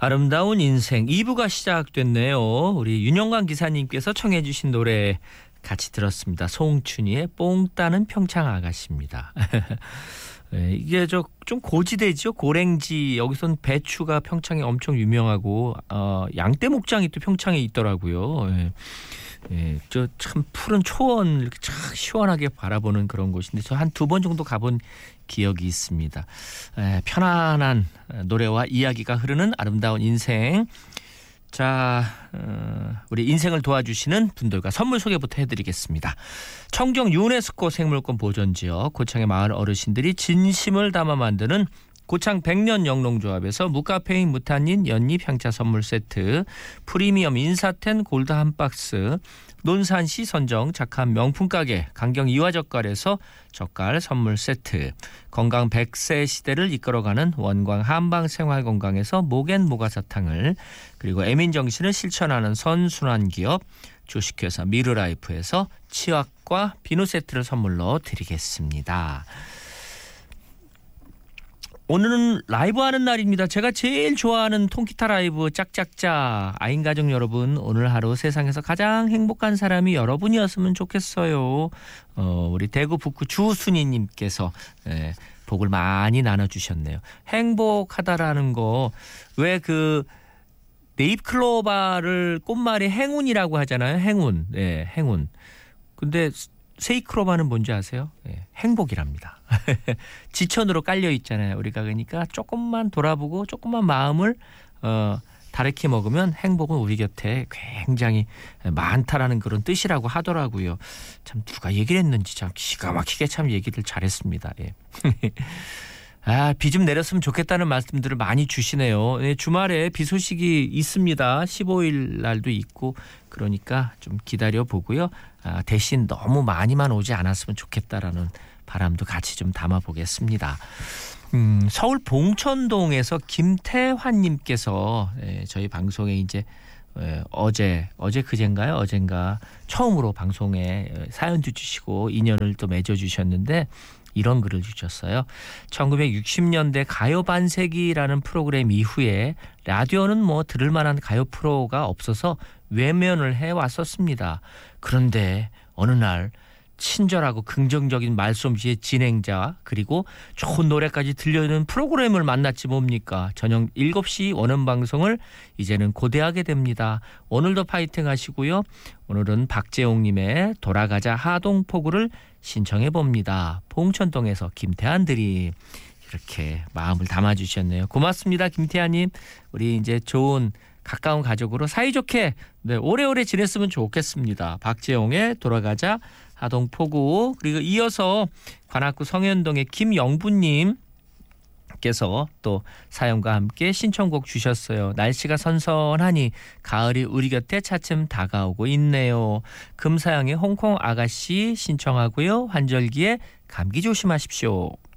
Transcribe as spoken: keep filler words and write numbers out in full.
아름다운 인생 이 부가 시작됐네요. 우리 윤영광 기사님께서 청해 주신 노래 같이 들었습니다. 송춘희의 뽕 따는 평창 아가씨입니다. 네, 이게 저 좀 고지대죠. 고랭지 여기선 배추가 평창에 엄청 유명하고 어, 양떼 목장이 또 평창에 있더라고요. 네. 예, 저 참 푸른 초원 이렇게 참 시원하게 바라보는 그런 곳인데 저 한 두 번 정도 가본 기억이 있습니다. 에, 편안한 노래와 이야기가 흐르는 아름다운 인생. 자, 어, 우리 인생을 도와주시는 분들과 선물 소개부터 해드리겠습니다. 청정 유네스코 생물권 보존지역 고창의 마을 어르신들이 진심을 담아 만드는 고창 백년 영농조합에서 무카페인 무탄닌 연잎 향차 선물 세트, 프리미엄 인사텐 골드 한 박스, 논산시 선정 착한 명품 가게 강경 이화젓갈에서 젓갈 선물 세트, 건강 백 세 시대를 이끌어가는 원광 한방 생활건강에서 목앤 모가사탕을, 그리고 애민정신을 실천하는 선순환 기업 주식회사 미르라이프에서 치약과 비누 세트를 선물로 드리겠습니다. 오늘은 라이브 하는 날입니다. 제가 제일 좋아하는 통기타 라이브 짝짝짝. 아인 가족 여러분, 오늘 하루 세상에서 가장 행복한 사람이 여러분이었으면 좋겠어요. 어, 우리 대구 북구 주순이님께서 예, 복을 많이 나눠주셨네요. 행복하다라는 거, 왜 그 네잎클로바를 꽃말이 행운이라고 하잖아요. 행운. 예, 행운. 근데 세이크로바는 뭔지 아세요? 예, 행복이랍니다. 지천으로 깔려 있잖아요. 우리가 그러니까 조금만 돌아보고 조금만 마음을 어, 다르게 먹으면 행복은 우리 곁에 굉장히 많다라는 그런 뜻이라고 하더라고요. 참 누가 얘기를 했는지 참 기가 막히게 참 얘기를 잘했습니다. 예. 아, 비 좀 내렸으면 좋겠다는 말씀들을 많이 주시네요. 네, 주말에 비 소식이 있습니다. 십오일 날도 있고 그러니까 좀 기다려 보고요. 아, 대신 너무 많이만 오지 않았으면 좋겠다라는 바람도 같이 좀 담아 보겠습니다. 음, 서울 봉천동에서 김태환님께서 예, 저희 방송에 이제 예, 어제 어제 그젠가요? 어젠가 처음으로 방송에 사연도 주시고 인연을 또 맺어 주셨는데 이런 글을 주셨어요. 천구백육십 년대 가요 반세기라는 프로그램 이후에 라디오는 뭐 들을 만한 가요 프로가 없어서 외면을 해왔었습니다. 그런데 어느 날 친절하고 긍정적인 말솜씨의 진행자 그리고 좋은 노래까지 들려주는 프로그램을 만났지 뭡니까. 저녁 일곱 시 원음 방송을 이제는 고대하게 됩니다. 오늘도 파이팅 하시고요. 오늘은 박재홍님의 돌아가자 하동포구를 신청해 봅니다. 봉천동에서 김태환들이 이렇게 마음을 담아주셨네요. 고맙습니다, 김태환님. 우리 이제 좋은 가까운 가족으로 사이좋게 네, 오래오래 지냈으면 좋겠습니다. 박재홍의 돌아가자 하동포구. 그리고 이어서 관악구 성현동의 김영부님 께서 또 사연과 함께 신청곡 주셨어요. 날씨가 선선하니 가을이 우리 곁에 차츰 다가오고 있네요. 금사양의 홍콩 아가씨 신청하고요. 환절기에 감기 조심하십시오.